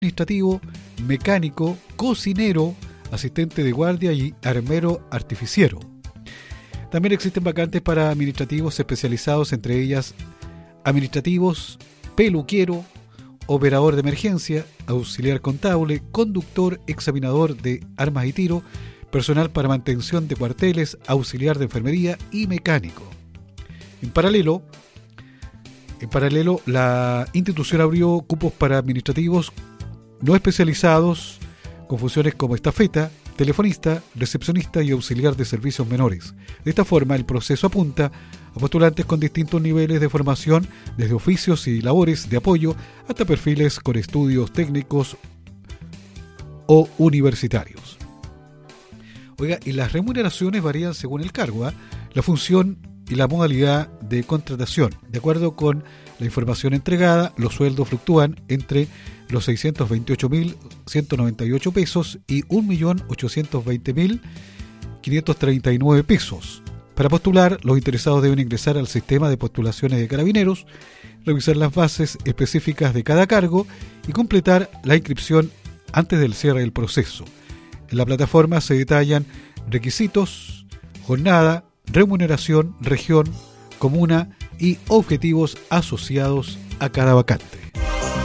administrativo, mecánico, cocinero, asistente de guardia y armero artificiero. También existen vacantes para administrativos especializados, entre ellas administrativos, peluquero, operador de emergencia, auxiliar contable, conductor, examinador de armas y tiro, personal para mantención de cuarteles, auxiliar de enfermería y mecánico. En paralelo, la institución abrió cupos para administrativos no especializados con funciones como estafeta, telefonista, recepcionista y auxiliar de servicios menores. De esta forma, el proceso apunta a postulantes con distintos niveles de formación, desde oficios y labores de apoyo hasta perfiles con estudios técnicos o universitarios. Oiga, y las remuneraciones varían según el cargo, la función y la modalidad de contratación. De acuerdo con la información entregada, los sueldos fluctúan entre los 628.198 pesos y 1.820.539 pesos. Para postular, los interesados deben ingresar al sistema de postulaciones de Carabineros, revisar las bases específicas de cada cargo y completar la inscripción antes del cierre del proceso. En la plataforma se detallan requisitos, jornada, remuneración, región, comuna y objetivos asociados a cada vacante.